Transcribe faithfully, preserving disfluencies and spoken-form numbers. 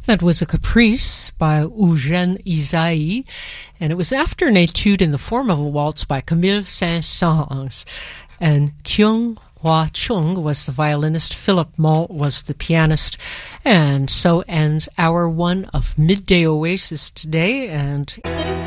That was a caprice by Eugène Ysaÿe, and it was after an etude in the form of a waltz by Camille Saint-Saëns. And Kyung Hwa Chung was the violinist, Philip Malt was the pianist, and so ends hour one of Midday Oasis today. And